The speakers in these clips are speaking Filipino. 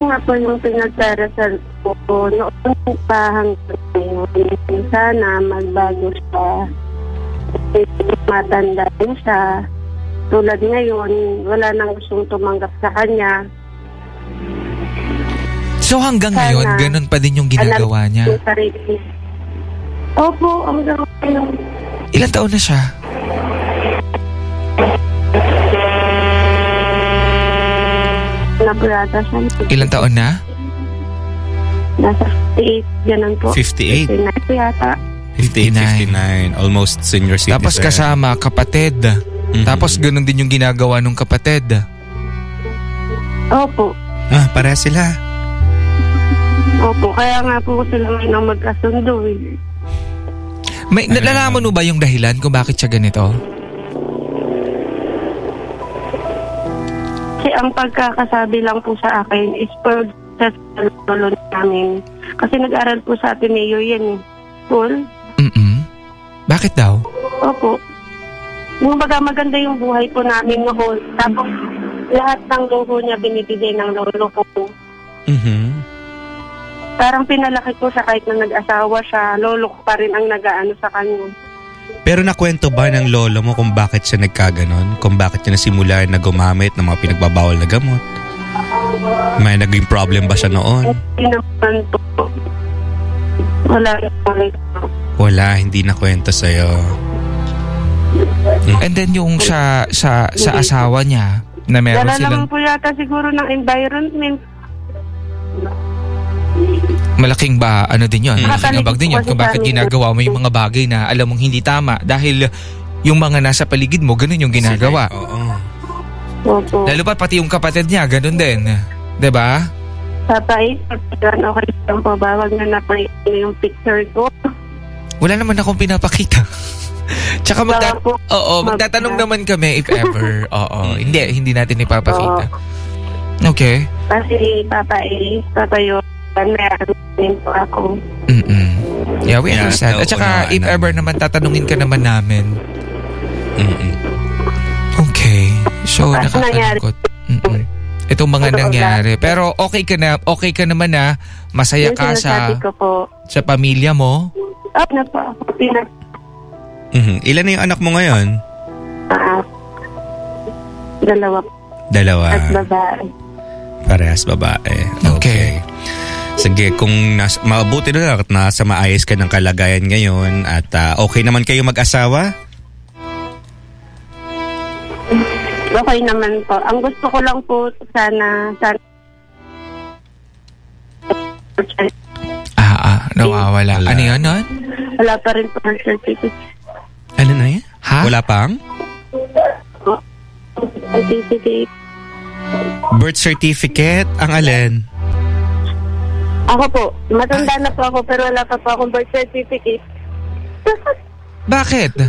nga po yung pinagdarasal ko noon pa hanggang ngayon. Sana magbago siya. Matanda rin siya. Tulad ngayon, wala nang gustong tumanggap sa kanya. So hanggang ngayon, ganun pa din yung ginagawa niya? Opo, hanggang ngayon. Ilang taon na siya? Ilang taon na? Nasa 58, ganun po. 58? 59 yata. 59. Almost senior citizen. Tapos kasama, kapatid. Mm-hmm. Tapos ganun din yung ginagawa ng kapatid. Opo. Para sila. Opo, kaya nga po sila ngayon ang magkasundo eh. May nalalaman mo ba yung dahilan kung bakit siya ganito? Kasi ang pagkakasabi lang po sa akin is for sa lolo namin. Kasi nag-aral po sa Ateneo yan. School. Bakit daw? Opo. Yung baga maganda yung buhay po namin noon. Tapos lahat ng luho niya binibigay ng lolo ko. Parang pinalaki ko siya kahit na nag-asawa siya. Lolo ko pa rin ang nag-aano sa kanya. Pero nakwento ba ng lolo mo kung bakit siya nagkaganon? Kung bakit siya nasimula na gumamit ng mga pinagbabawal na gamot? May naging problem ba siya noon? Hindi naman po. Wala, hindi nakwento sa'yo. And then yung sa asawa niya na meron Dala silang... naman po yata siguro ng environment. Malaking ba, ano din yun? Malaking ambag din yun kung bakit ginagawa mo yung mga bagay na alam mong hindi tama. Dahil yung mga nasa paligid mo, ganun yung ginagawa. Opo. Lalo pa pati yung kapatid niya, ganun din. Diba? Papay, okay lang po ba? Wag na na-play yung picture ko. Wala naman akong pinapakita. Tsaka magtatanong naman kami if ever. Hindi natin ipapakita. Okay. Kasi papayo, meron din po ako. Yeah, we understand. At saka if ever naman tatanungin ka naman namin. Okay. So, nakakalungkot. Itong mga nangyari. Pero okay ka naman na masaya ka sa pamilya mo? Na po ako. Ilan na yung anak mo ngayon? Dalawa. At babae. Parehas babae. Okay. Sige, kung mabuti na lang at nasa maayos ka ng kalagayan ngayon at okay naman kayo mag-asawa? Okay naman po. Ang gusto ko lang po sana nawawala. Ano yun? Wala pa rin po ang certificate. Ano na yan? Ha? Wala pang? Certificate. Birth certificate? Ang alin? Ako po. Matanda na po ako pero wala pa po akong birth certificate. Bakit?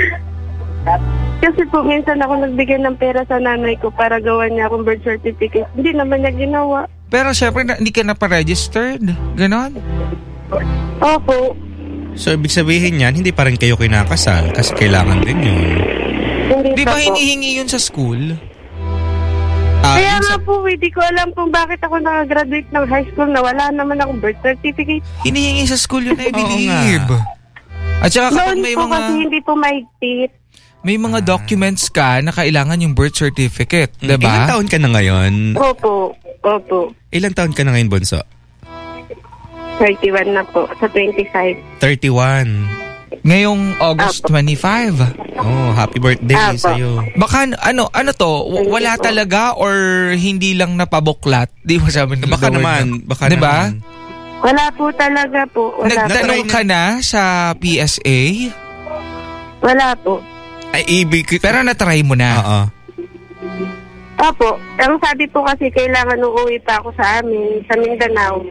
Kasi po minsan ako nagbigay ng pera sa nanay ko para gawan niya akong birth certificate. Hindi naman niya ginawa. Pero syempre hindi ka na pa-registered. Ganon? Opo. So, ibig sabihin yan, hindi pa rin kayo kinakasal kasi kailangan din yun. Di ba hinihingi yun sa school? Kaya nga po, hindi ko alam kung bakit ako nakagraduate ng high school na wala naman akong birth certificate. Hinihingi sa school yun, I believe. At saka kapag may mga... kasi hindi po mahigpit. May mga documents ka na kailangan yung birth certificate, diba? Ilang taon ka na ngayon? Opo. Ilang taon ka na ngayon, Bunso? 31 na po, sa 25. 31. Ngayong August 25. Oh, happy birthday sa'yo. Baka ano to, wala talaga or hindi lang napabuklat? Di ba sabi na baka naman, diba? naman. Wala po talaga po. Nagtanong ka na sa PSA? Wala po. Ay, pero na-try mo na? Oo. Opo. Ang sabi po kasi kailangan uuwi pa ako sa amin, sa Mindanao.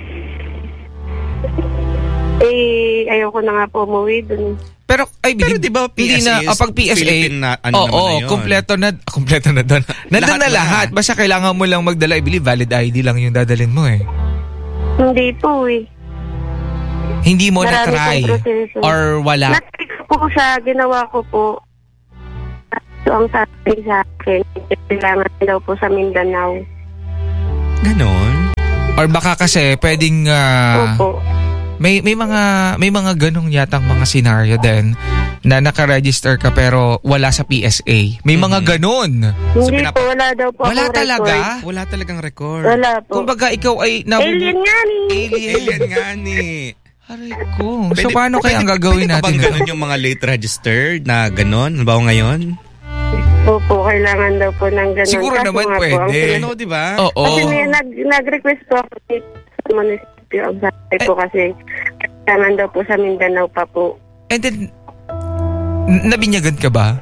Ayoko na nga po umuwi dun. Pero di ba PSA pag PSA, kompleto na doon. Nandun na lahat. Basta kailangan mo lang magdala. I believe valid ID lang yung dadalhin mo eh. Hindi po eh. Hindi mo na-try? Or wala? Na-try ko po siya. Ginawa ko po. So, ang sabi sa akin, kailangan daw po sa Mindanao. Ganon? Or baka kasi pwedeng Opo. may mga ganong yatang mga scenario din na naka-register ka pero wala sa PSA. May mga ganon. Hindi po, wala daw po Wala akong talaga? record. Wala talagang record. Wala po. Kumbaga ikaw ay Alien nga ni. Alien nga ni. Aray ko. So paano kaya ang gagawin natin? Pwede ba ganun yung mga late registered na ganon? Ano ba ngayon? Opo, kailangan daw po ng ganun. Siguro Kaso naman nga po, pwede. Ano, di ba? Oo. Kasi may nag-request po ako sa municipio of Bahay po kasi kailangan daw po sa Mindanao pa po. And then, nabinyagan ka ba?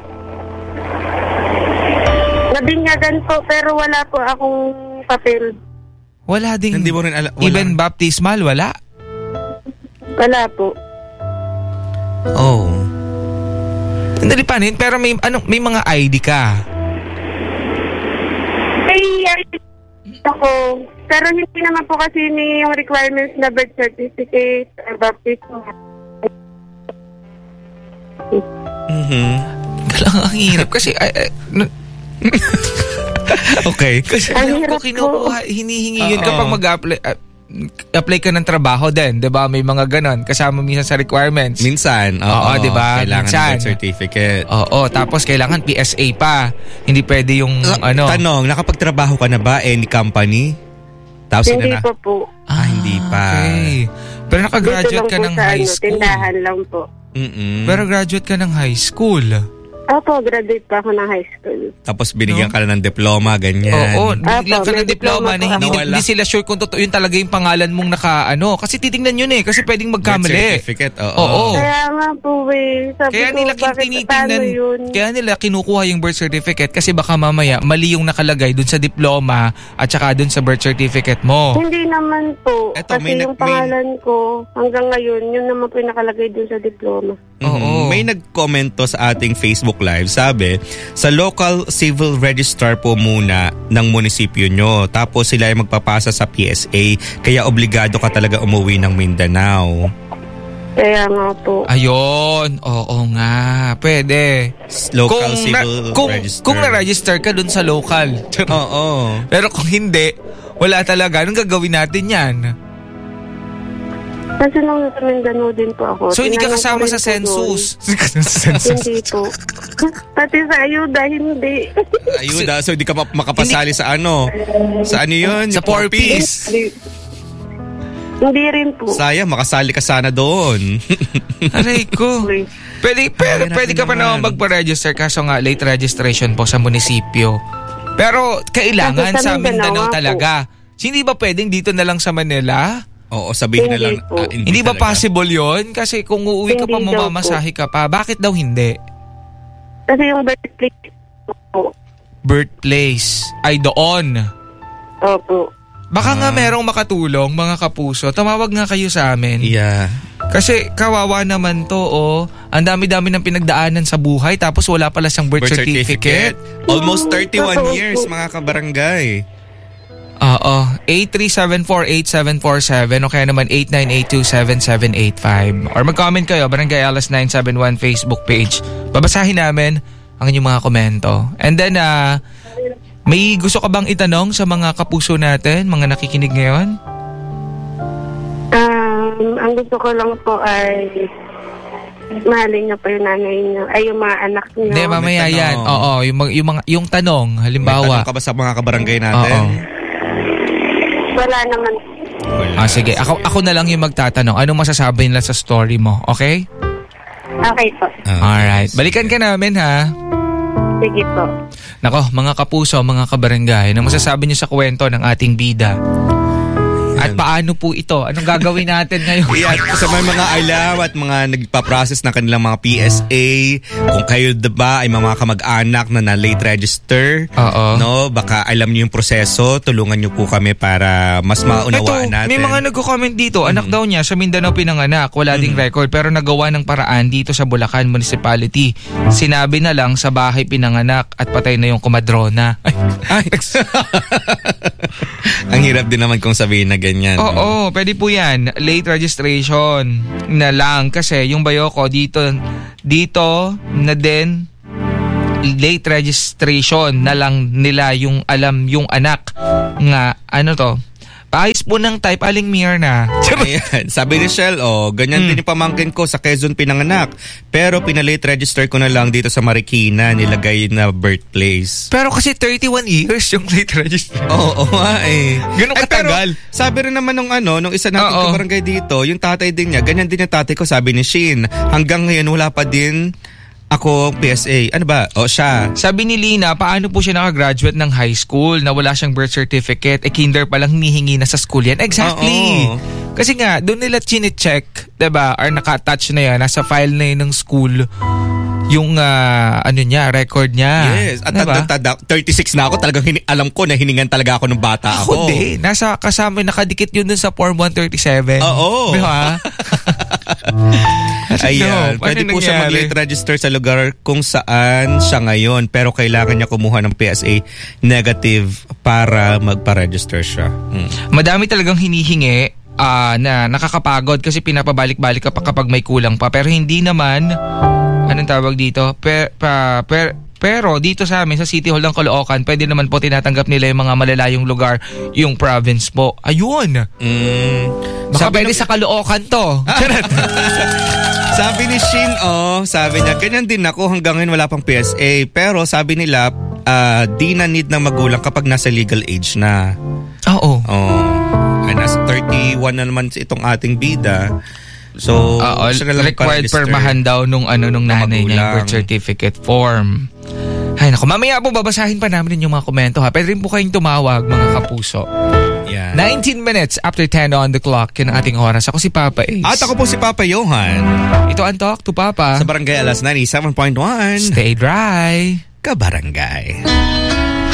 Nabinyagan po pero wala po akong papel. Wala ding, Hindi mo rin even baptismal, wala? Wala po. Oh. Hindi panin, pero may mga ID ka. Ay, ako. Pero hindi naman po kasi yung requirements na birth certificate or baptism. Kailangan ang hirap kasi Okay. kasi Ang alam ko hirap kinukuha, hinihingi yun kapag apply ka ng trabaho din, 'di ba? May mga ganon kasama minsan sa requirements. Minsan, Oo, 'di ba? Kailangan Minsan. ng birth certificate. Oo, tapos kailangan PSA pa. Hindi pwede yung Tanong, nakapagtrabaho ka na ba any company? Tapos Hindi na. po. Hindi pa. Okay. Pero nakagraduate Dito ka lang ng po sa high school. tindahan lang po. Pero graduate ka ng high school. Opo, graduate pa ako ng high school. Tapos binigyan ka na ng diploma, ganyan. Oo, bigyan ka may ng diploma na diploma hindi sila sure kung totoo yun talaga yung pangalan mong kasi titingnan yun kasi pwedeng Birth magkamali. certificate, Oo. Kaya nga po Sabi Kaya ko, nila bakit tinitingnan, paano yun? kaya nila kinukuha yung birth certificate kasi baka mamaya mali yung nakalagay dun sa diploma at saka dun sa birth certificate mo. Hindi naman po. Eto, kasi yung pangalan ko, hanggang ngayon, yun naman po yung nakalagay dun sa diploma. Oo. May nagkomento sa ating Facebook Live, sabi, sa local civil registrar po muna ng munisipyo nyo. Tapos sila ay magpapasa sa PSA. Kaya obligado ka talaga umuwi ng Mindanao. Kaya nga po. Ayun, oo nga, pwede. Local civil registrar. Kung na-register ka dun sa local. Oo. Pero kung hindi, wala talaga. Anong gagawin natin yan? Kasi nung sa Mindanao din po ako. So hindi ka tinanong kasama ko rin sa po census? Hindi po. Pati sa ayuda, hindi. Ayuda, so hindi ka makapasali sa ano? Sa ano yun? Sa 4Ps. Hindi rin po. Sayang, makasali ka sana doon. Aray ko. Pwede ka pa naman magpa-register kaso nga late registration po sa munisipyo. Pero kailangan Kasi sa Mindanao po. talaga. Hindi ba pwedeng dito na lang sa Manila? Oo, sabihin na lang. Hindi ba talaga. possible yon? Kasi kung uuwi ka pa, Hindi daw mamamasahe ka pa. Bakit daw hindi? Kasi yung birthplace po. Birthplace. Ay, doon. Opo. Baka nga merong makatulong, mga kapuso. Tumawag nga kayo sa amin. Yeah. Kasi kawawa naman to, Ang dami-dami ng pinagdaanan sa buhay tapos wala pala siyang birth certificate. Almost 31 years, mga kabarangay. Oo. 83748747 o kaya naman 89827785. Or mag-comment kayo, Barangay Alas 971 Facebook page. Babasahin namin ang inyong mga komento. And then, may gusto ka bang itanong sa mga kapuso natin, mga nakikinig ngayon? Ang gusto ko lang po ay mahalin niyo po yung nanay niyo. Ay, yung mga anak niyo. Hindi, mamaya yan. Oo, yung tanong, halimbawa. May tanong ka ba sa mga kabarangay natin? Oo. Wala naman. Sige. Ako na lang yung magtatanong. Anong masasabi nila sa story mo? Okay? Okay po. Alright. Balikan ka namin, ha? Sige po. Nako, mga kapuso, mga kabarangay, anong masasabi niyo sa kwento ng ating bida? At paano po ito? Anong gagawin natin ngayon? Sa mga alam at mga nagpa-process ng kanilang mga PSA, kung kayo diba ay mga kamag-anak na late register, no, baka alam niyo yung proseso, tulungan niyo po kami para mas maunawaan natin. May mga nagko-comment dito, anak daw niya sa Mindanao pinanganak, wala ding record pero nagawa ng paraan dito sa Bulacan Municipality. Sinabi na lang sa bahay pinanganak at patay na yung komadrona. Ay. Ang hirap din naman kung sabihin na ganyan. Oo, pwede po yan. Late registration na lang kasi yung bayo ko dito na din late registration na lang nila yung alam yung anak nga Paayos po ng type, Aling Mirna. Ayan, sabi ni Shell, ganyan din yung pamangkin ko sa Quezon pinanganak. Pero pinalate register ko na lang dito sa Marikina, nilagay na birthplace. Pero kasi 31 years yung late register. Oo nga eh. Ganun katagal. Pero sabi rin naman nung isa nating kabarangay dito, yung tatay din niya, ganyan din yung tatay ko, sabi ni Shin. Hanggang ngayon wala pa din ako PSA. Ano ba? Siya. Sabi ni Lina, paano po siya nakagraduate ng high school na wala siyang birth certificate? Kinder pa lang hinihingi na sa school yan. Exactly. Kasi nga, doon nila chine-check, diba? Or naka-attach na yan, nasa file na yun ng school, yung record niya. Yes. At diba? 36 na ako. Talagang alam ko na hiningan talaga ako ng bata ako. Hindi. Nasa kasama, nakadikit yun dun sa Form 137. Oo. Diba? Ayan. Pwede po siya mag-late register sa lugar kung saan siya ngayon. Pero kailangan niya kumuha ng PSA negative para magpa-register siya. Madami talagang hinihingi na nakakapagod kasi pinapabalik-balik ka pa kapag may kulang pa. Pero hindi naman, anong tawag dito? Pero dito sa amin, sa City Hall ng Caloocan, pwede naman po tinatanggap nila yung mga malalayong lugar, yung province po. Ayun! Baka pwede sa Caloocan to. Sabi ni Shin, sabi niya, ganyan din ako hanggang ngayon wala pang PSA. Pero sabi nila, di na need ng magulang kapag nasa legal age na. Oo. Nasa 31 na naman itong ating bida. So, required permahan daw nung nanay niya yung birth certificate form. Ay naku, mamaya po babasahin pa namin yung mga komento ha. Pwede rin po kayong tumawag mga kapuso. Yeah. 19 minutes after 10 on the clock. Yun ang ating oras. Ako si Papa Ace. At ako po si Papa Johan. Ito ang Talk to Papa. Sa Barangay Alas 97.1. Stay dry. Kabarangay.